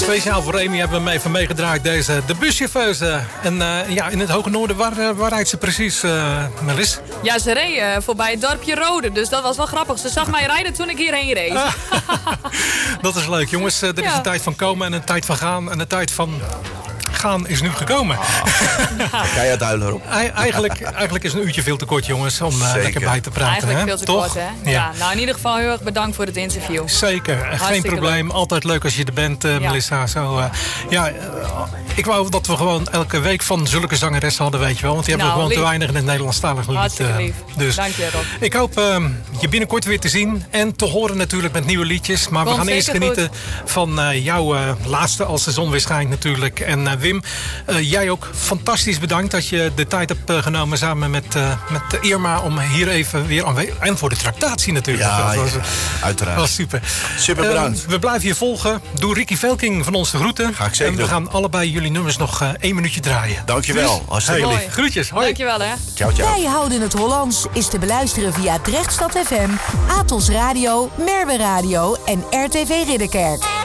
Speciaal voor Remy hebben we hem even meegedraaid. Deze, de buschauffeuse. En ja, in het Hoge Noorden, waar rijdt ze precies, Melis? Ja, ze reed voorbij het dorpje Rode. Dus dat was wel grappig. Ze zag mij rijden toen ik hierheen reed. Dat is leuk, jongens. Er is een tijd van komen en een tijd van gaan. En de tijd van gaan is nu gekomen. Ga je het huilen erop? Eigenlijk is een uurtje veel te kort, jongens, om lekker bij te praten. Eigenlijk veel te Toch? kort, hè? Ja. Nou, in ieder geval heel erg bedankt voor het interview. Zeker, geen probleem. Leuk. Altijd leuk als je er bent, Melissa. Zo, ik wou dat we gewoon elke week van zulke zangeressen hadden, weet je wel. Want die hebben we gewoon te weinig in het Nederlandstalig lied. Hartstikke lief. Dus dank je, Rob. Ik hoop je binnenkort weer te zien en te horen natuurlijk met nieuwe liedjes. Maar we gaan eerst genieten van jouw laatste Als de zon weer schijnt natuurlijk. En Wim, jij ook fantastisch bedankt dat je de tijd hebt genomen samen met Irma om hier even weer aanwezig. En voor de tractatie natuurlijk. Ja, uiteraard. Dat was super. Super bedankt. We blijven je volgen. Doe Ricky Velking van ons de groeten. Ga ik zeker en we gaan allebei jullie nummers nog 1 minuutje draaien. Dankjewel. Hartstikke lief. Groetjes. Hoi. Dankjewel, hè. Ciao, ciao. Wij houden het Hollands is te beluisteren via Drechtstad FM, Atos Radio, Merwe Radio en RTV Ridderkerk.